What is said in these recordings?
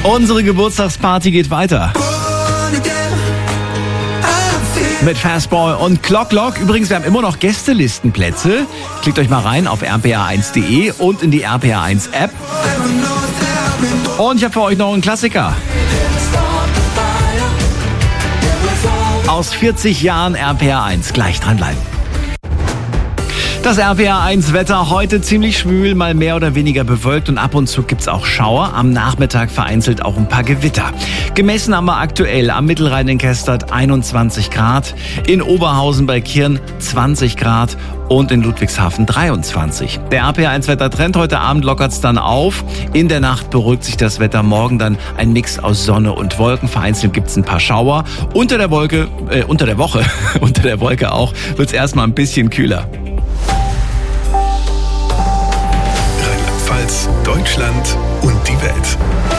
Unsere Geburtstagsparty geht weiter. Mit Fastball und Clock Lock. Übrigens, wir haben immer noch Gästelistenplätze. Klickt euch mal rein auf rpa1.de und in die RPA1 App. Und ich habe für euch noch einen Klassiker. Aus 40 Jahren RPA1. Gleich dranbleiben. Das RPA1-Wetter heute ziemlich schwül, mal mehr oder weniger bewölkt und ab und zu gibt's auch Schauer. Am Nachmittag vereinzelt auch ein paar Gewitter. Gemessen haben wir aktuell am Mittelrhein in Kestert 21 Grad, in Oberhausen bei Kirn 20 Grad und in Ludwigshafen 23. Der RPA1-Wettertrend, heute Abend lockert's dann auf. In der Nacht beruhigt sich das Wetter, morgen dann ein Mix aus Sonne und Wolken. Vereinzelt gibt's ein paar Schauer. Unter der Woche auch, wird's erstmal ein bisschen kühler. Deutschland und die Welt.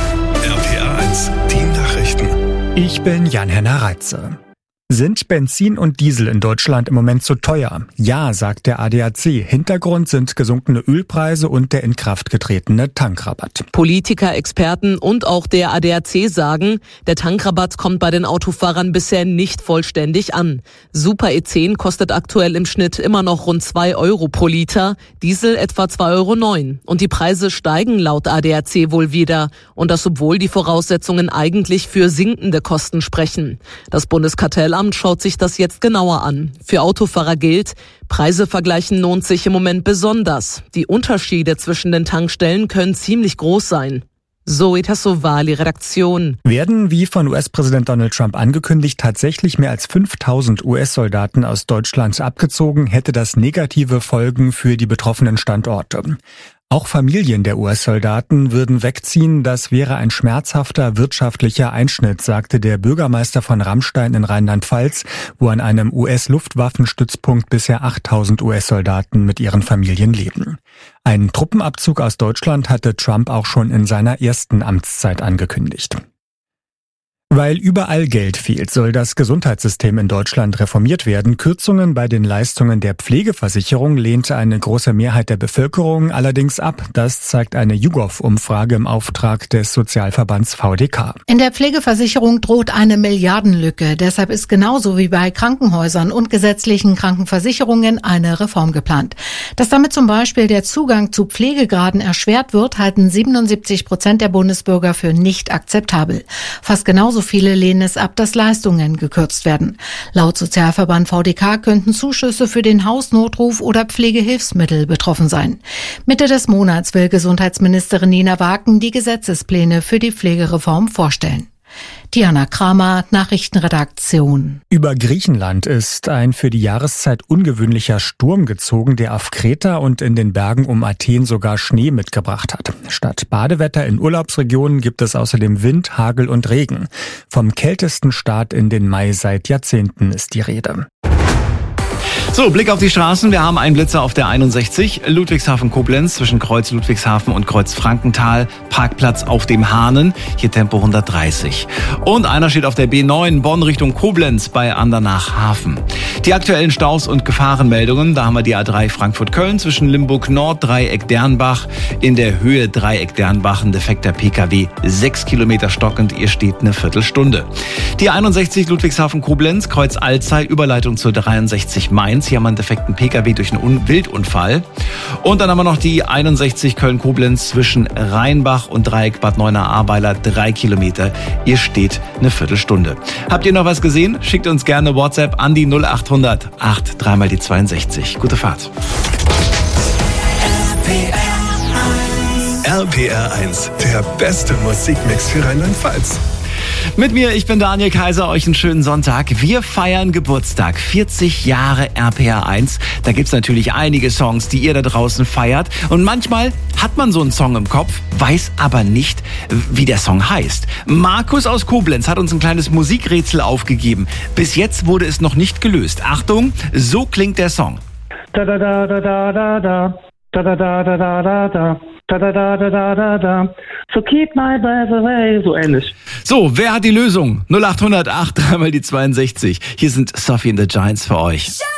RPA1, die Nachrichten. Ich bin Jan-Henner Reitze. Sind Benzin und Diesel in Deutschland im Moment zu teuer? Ja, sagt der ADAC. Hintergrund sind gesunkene Ölpreise und der in Kraft getretene Tankrabatt. Politiker, Experten und auch der ADAC sagen, der Tankrabatt kommt bei den Autofahrern bisher nicht vollständig an. Super E10 kostet aktuell im Schnitt immer noch rund 2 Euro pro Liter, Diesel etwa 2,09 Euro. Und die Preise steigen laut ADAC wohl wieder. Und das, obwohl die Voraussetzungen eigentlich für sinkende Kosten sprechen. Das Bundeskartellamt schaut sich das jetzt genauer an. Für Autofahrer gilt, Preise vergleichen lohnt sich im Moment besonders. Die Unterschiede zwischen den Tankstellen können ziemlich groß sein. Zoe Tassovali, Redaktion. Werden, wie von US-Präsident Donald Trump angekündigt, tatsächlich mehr als 5000 US-Soldaten aus Deutschland abgezogen, hätte das negative Folgen für die betroffenen Standorte. Auch Familien der US-Soldaten würden wegziehen. Das wäre ein schmerzhafter wirtschaftlicher Einschnitt, sagte der Bürgermeister von Ramstein in Rheinland-Pfalz, wo an einem US-Luftwaffenstützpunkt bisher 8000 US-Soldaten mit ihren Familien leben. Einen Truppenabzug aus Deutschland hatte Trump auch schon in seiner ersten Amtszeit angekündigt. Weil überall Geld fehlt, soll das Gesundheitssystem in Deutschland reformiert werden. Kürzungen bei den Leistungen der Pflegeversicherung lehnt eine große Mehrheit der Bevölkerung allerdings ab. Das zeigt eine YouGov-Umfrage im Auftrag des Sozialverbands VDK. In der Pflegeversicherung droht eine Milliardenlücke. Deshalb ist genauso wie bei Krankenhäusern und gesetzlichen Krankenversicherungen eine Reform geplant. Dass damit zum Beispiel der Zugang zu Pflegegraden erschwert wird, halten 77% der Bundesbürger für nicht akzeptabel. Fast genauso viele lehnen es ab, dass Leistungen gekürzt werden. Laut Sozialverband VDK könnten Zuschüsse für den Hausnotruf oder Pflegehilfsmittel betroffen sein. Mitte des Monats will Gesundheitsministerin Nina Waken die Gesetzespläne für die Pflegereform vorstellen. Diana Kramer, Nachrichtenredaktion. Über Griechenland ist ein für die Jahreszeit ungewöhnlicher Sturm gezogen, der auf Kreta und in den Bergen um Athen sogar Schnee mitgebracht hat. Statt Badewetter in Urlaubsregionen gibt es außerdem Wind, Hagel und Regen. Vom kältesten Start in den Mai seit Jahrzehnten ist die Rede. So, Blick auf die Straßen. Wir haben einen Blitzer auf der 61, Ludwigshafen-Koblenz zwischen Kreuz Ludwigshafen und Kreuz Frankenthal, Parkplatz auf dem Hahnen, hier Tempo 130. Und einer steht auf der B9 Bonn Richtung Koblenz bei Andernach-Hafen. Die aktuellen Staus und Gefahrenmeldungen, da haben wir die A3 Frankfurt-Köln zwischen Limburg Nord, Dreieck Dernbach, in der Höhe Dreieck Dernbach, ein defekter Pkw, 6 Kilometer stockend, ihr steht eine Viertelstunde. Die 61 Ludwigshafen-Koblenz, Kreuz Alzey, Überleitung zur 63 Mainz. Hier haben wir einen defekten Pkw durch einen Wildunfall. Und dann haben wir noch die 61 Köln-Koblenz zwischen Rheinbach und Dreieck Bad Neuenahr-Ahrweiler, 3 Kilometer. Ihr steht eine Viertelstunde. Habt ihr noch was gesehen? Schickt uns gerne WhatsApp an die 0800 8 3 mal die 62. Gute Fahrt. RPR1, der beste Musikmix für Rheinland-Pfalz. Mit mir, ich bin Daniel Kaiser, euch einen schönen Sonntag. Wir feiern Geburtstag, 40 Jahre RPR1. Da gibt's natürlich einige Songs, die ihr da draußen feiert. Und manchmal hat man so einen Song im Kopf, weiß aber nicht, wie der Song heißt. Markus aus Koblenz hat uns ein kleines Musikrätsel aufgegeben. Bis jetzt wurde es noch nicht gelöst. Achtung, so klingt der Song. Da da da da da da da da da da da da da da. Da, da, da, da, da, da, da. So keep my breath away. So ähnlich. So, wer hat die Lösung? 0800 8 3 mal die 62. Hier sind Sophie and the Giants für euch.